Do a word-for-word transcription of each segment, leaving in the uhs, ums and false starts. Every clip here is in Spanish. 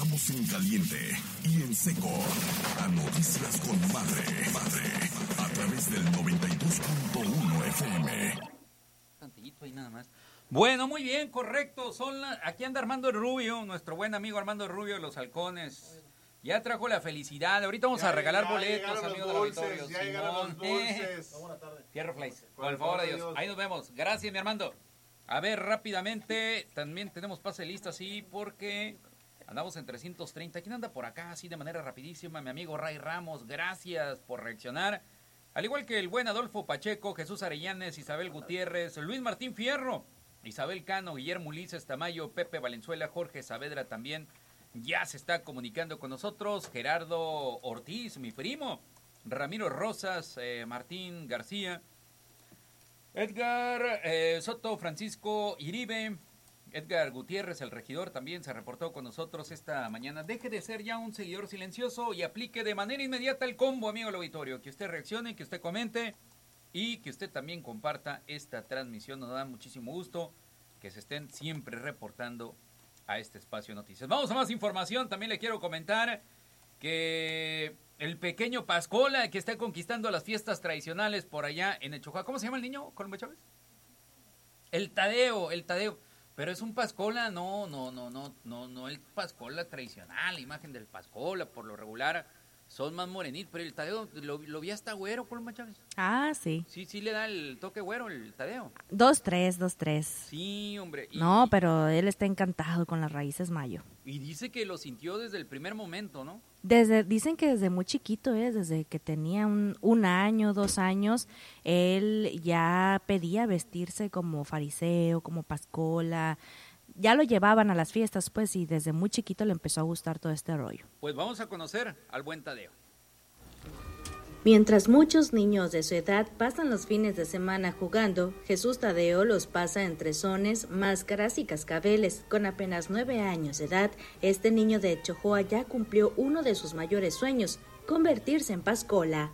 Regresamos en caliente y en seco a Noticias con Madre, Madre, a través del noventa y dos punto uno F M. Tantillito ahí nada más. Bueno, muy bien, correcto. Son la... Aquí anda Armando el Rubio, nuestro buen amigo Armando el Rubio de Los Halcones. Ya trajo la felicidad. Ahorita vamos ya, a regalar ya boletos, amigos del auditorio. Ya llegaron los dulces. Buenas tardes. Fierro Flies. Con el favor de Dios. Dios. Ahí nos vemos. Gracias, mi Armando. A ver, rápidamente, también tenemos pase lista, sí, porque andamos en trescientos treinta. ¿Quién anda por acá así de manera rapidísima? Mi amigo Ray Ramos, gracias por reaccionar. Al igual que el buen Adolfo Pacheco, Jesús Arellanes, Isabel Gutiérrez, Luis Martín Fierro, Isabel Cano, Guillermo Ulises Tamayo, Pepe Valenzuela, Jorge Saavedra también ya se está comunicando con nosotros. Gerardo Ortiz, mi primo, Ramiro Rosas, eh, Martín García, Edgar eh, Soto, Francisco Iribe, Edgar Gutiérrez, el regidor, también se reportó con nosotros esta mañana. Deje de ser ya un seguidor silencioso y aplique de manera inmediata el combo, amigo del auditorio. Que usted reaccione, que usted comente y que usted también comparta esta transmisión. Nos da muchísimo gusto que se estén siempre reportando a este espacio de noticias. Vamos a más información. También le quiero comentar que el pequeño Pascola, que está conquistando las fiestas tradicionales por allá en Echojoa. ¿Cómo se llama el niño, Colombo Chávez? El Tadeo, el Tadeo. Pero es un Pascola, no, no, no, no, no, no el Pascola tradicional, la imagen del Pascola, por lo regular son más morenitos, pero el Tadeo lo, lo vi hasta güero, Colombo Chávez. Ah, sí. Sí, sí le da el toque güero el Tadeo. Dos, tres, dos, tres. Sí, hombre. Y, no, pero él está encantado con las raíces mayo. Y dice que lo sintió desde el primer momento, ¿no? Desde, dicen que desde muy chiquito, ¿eh? Desde que tenía un, un año, dos años, él ya pedía vestirse como fariseo, como Pascola. Ya lo llevaban a las fiestas, pues, y desde muy chiquito le empezó a gustar todo este rollo. Pues vamos a conocer al buen Tadeo. Mientras muchos niños de su edad pasan los fines de semana jugando, Jesús Tadeo los pasa entre sones, máscaras y cascabeles. Con apenas nueve años de edad, este niño de Echojoa ya cumplió uno de sus mayores sueños, convertirse en Pascola.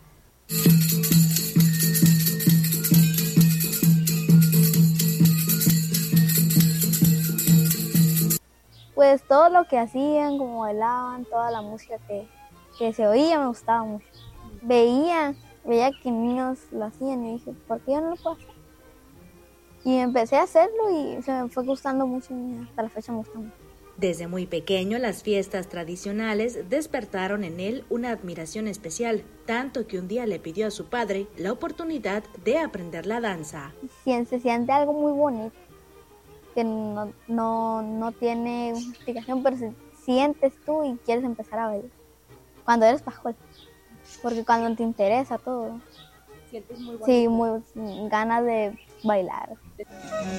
Pues todo lo que hacían, como bailaban, toda la música que, que se oía me gustaba mucho. Veía, veía que niños lo hacían y dije, ¿por qué yo no lo puedo hacer? Y empecé a hacerlo y se me fue gustando mucho y hasta la fecha me gusta mucho. Desde muy pequeño, las fiestas tradicionales despertaron en él una admiración especial, tanto que un día le pidió a su padre la oportunidad de aprender la danza. Se siente algo muy bonito, que no, no, no tiene explicación, pero si sientes tú y quieres empezar a bailar, cuando eres Pascual. Porque cuando te interesa todo, sientes muy bonito. Sí, muy ganas de bailar.